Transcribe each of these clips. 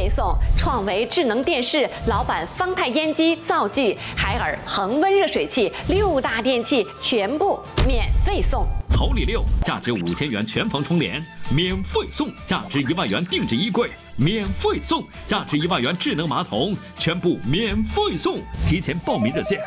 费送，创维智能电视、老板方太烟机、灶具、海尔恒温热水器6大电器全部免费送。 桃李6价值5000元全房窗帘免费送，价值1万元定制衣柜免费送，价值1万元智能马桶全部免费送。提前报名热线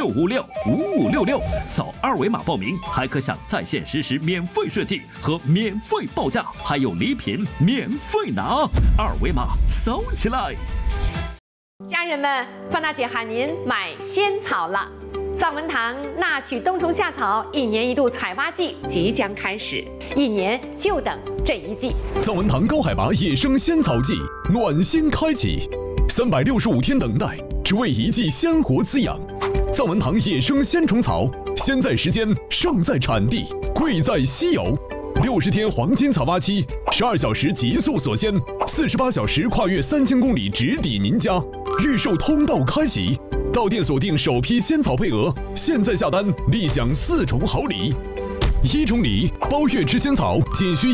56565566，扫2维码报名，还可享在线实时免费设计和免费报价，还有礼品免费拿，2维码扫起来。 家人们，范大姐喊您买仙草了。藏文堂纳曲冬虫夏草1年1度采挖季即将开始，1年就等这一季。 藏文堂高海拔野生仙草季暖心开启，365天等待，只为一季鲜活滋养。藏文堂野生鲜虫草，鲜在时间，胜在产地，贵在稀有。60天黄金采挖期，12小时极速锁鲜，48小时跨越3000公里直抵您家。预售通道开启，到店锁定首批仙草配额，现在下单立享4重好礼：1重礼包月吃仙草仅需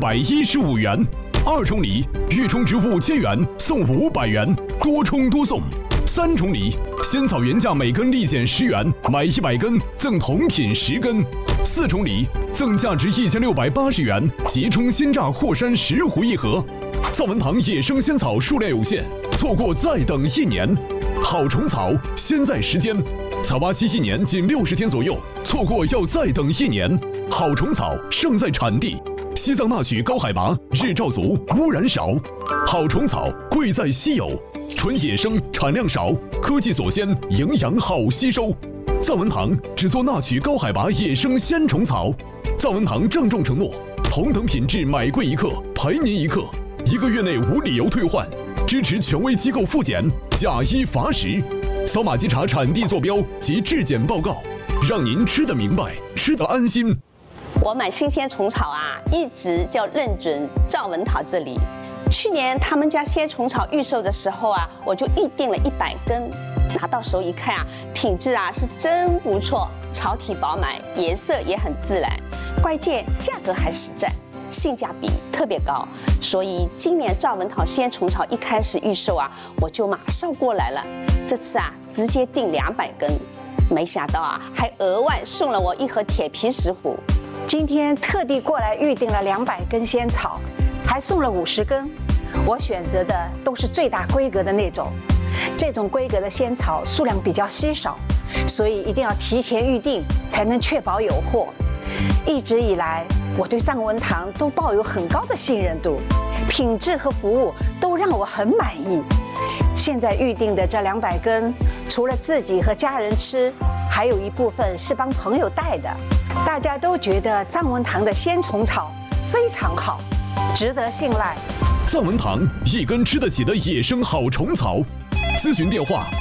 1515元；2重礼预充值5000元送500元，多充多送；3重礼仙草原价每根立减10元，买100根赠同品10根；4重礼赠价值1680元即充鲜榨霍山10壶1盒。藏文堂野生仙草数量有限，错过再等1年。好虫草，鲜在时间，采挖期1年仅60天左右，错过要再等1年。好虫草，胜在产地。西藏纳曲高海拔，日照足，污染少。好虫草，贵在稀有，纯野生，产量少，科技锁鲜，营养好吸收。藏文堂只做纳曲高海拔野生鲜虫草。藏文堂郑重承诺，同等品质买贵1克，赔您1克，1个月内无理由退换，支持权威机构复检，假1罚10。扫码稽查产地坐标及质检报告，让您吃得明白，吃得安心。 我买新鲜虫草啊，一直就认准藏文堂这里。去年他们家鲜虫草预售的时候啊，我就预定了100根，拿到手一看啊，品质啊是真不错，草体饱满，颜色也很自然，关键价格还实在，性价比特别高。所以今年藏文堂鲜虫草一开始预售啊，我就马上过来了。这次啊，直接订200根，没想到啊，还额外送了我1盒铁皮石斛。 今天特地过来预定了200根仙草，还送了50根。我选择的都是最大规格的那种，这种规格的仙草数量比较稀少，所以一定要提前预定，才能确保有货。一直以来，我对藏文堂都抱有很高的信任度，品质和服务都让我很满意。现在预定的这200根，除了自己和家人吃，还有一部分是帮朋友带的。大家都觉得藏文堂的鲜虫草非常好，值得信赖。 藏文堂1根吃得起的野生好虫草，咨询电话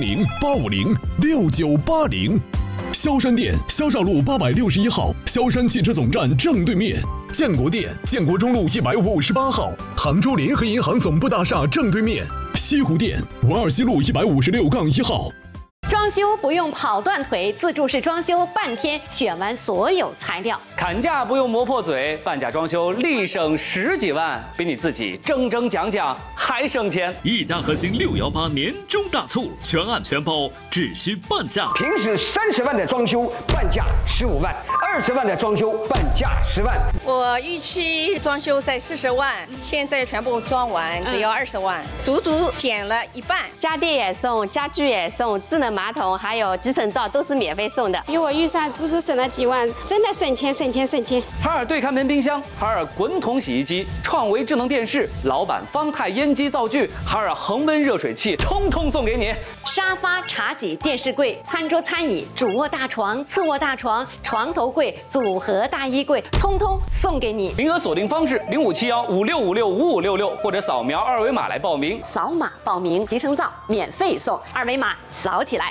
400-850-6980。萧山店萧少路861号，萧山汽车总站正对面；建国店建国中路158号，杭州联合银行总部大厦正对面；西湖店文二西路156-1号。 装修不用跑断腿，自助式装修半天选完所有材料。 砍价不用磨破嘴，半价装修立省10几万，比你自己争讲还省钱。 一家核心618年终大促，全案全包，只需半价。 平时30万的装修，半价15万；20万的装修，半价10万。 我预期装修在40万，现在全部装完只要20万，足足减了1半。 家电也送，家具也送，智能马桶还有集成灶都是免费送的。 比我预算足足省了几万，真的省钱。 海尔对看门冰箱、海尔滚筒洗衣机、创维智能电视、老板方太烟机灶具、海尔恒温热水器，通通送给你。 沙发、茶几、电视柜、餐桌、餐椅、主卧大床、次卧大床、床头柜、组合大衣柜，通通送给你。 名额锁定方式057156565566，或者扫描2维码来报名。 扫码报名，集成灶免费送，2维码扫起来。